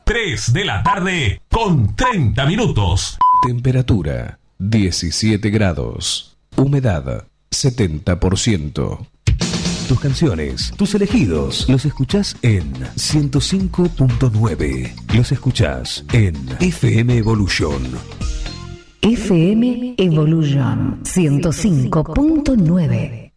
3 de la tarde con 30 minutos. Temperatura 17 grados. Humedad 70%. Tus canciones, tus elegidos, los escuchás en 105.9. Los escuchás en FM Evolution. FM Evolution 105.9.